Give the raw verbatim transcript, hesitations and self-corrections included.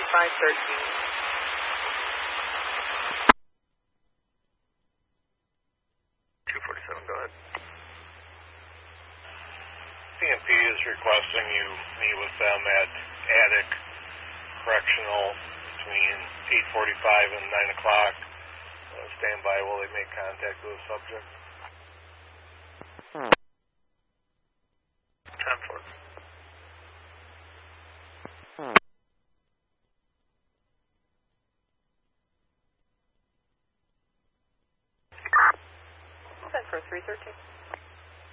five thirteen. two forty-seven, go ahead. C M P is requesting you meet with them at Attic Correctional between eight forty-five and nine o'clock. Uh, stand by while they make contact with the subject. ten four. ten for three thirteen.